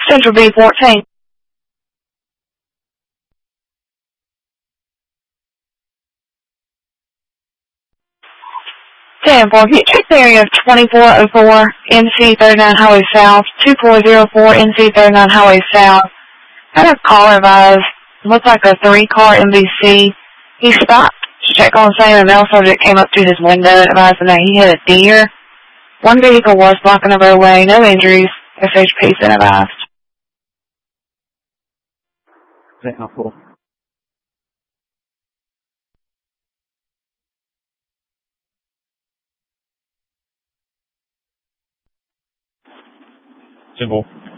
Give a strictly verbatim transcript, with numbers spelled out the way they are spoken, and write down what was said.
Central B fourteen. ten four, can you check the area of twenty-four oh four N C thirty-nine Highway South, two four zero four N C thirty-nine Highway South? I had a caller advised, looked like a three-car M V C. He stopped to check on something, and a male subject came up to his window advising that he had a deer. One vehicle was blocking the roadway, no injuries. S H P been advised. Is that helpful? Simple.